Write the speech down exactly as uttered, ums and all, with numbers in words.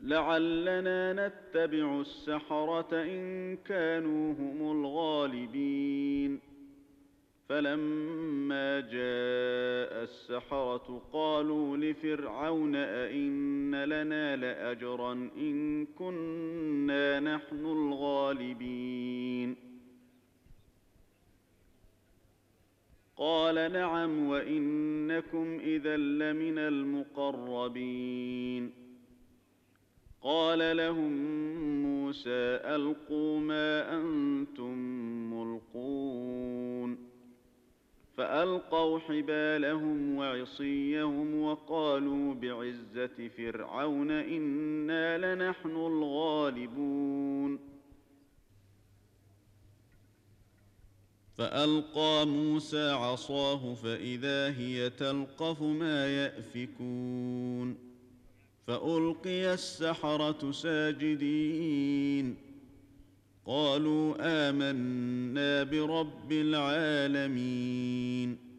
لعلنا نتبع السحرة إن كانوا هم الغالبين. فلما جاء السحرة قالوا لفرعون أئن لنا لأجرا إن كنا نحن الغالبين. قال نعم وإنكم إذا لمن المقربين. قال لهم موسى ألقوا ما أنتم ملقون. فألقوا حبالهم وعصيهم وقالوا بعزة فرعون إنا لنحن الغالبون. فألقى موسى عصاه فإذا هي تلقف ما يأفكون. فألقي السحرة ساجدين قالوا آمنا برب العالمين.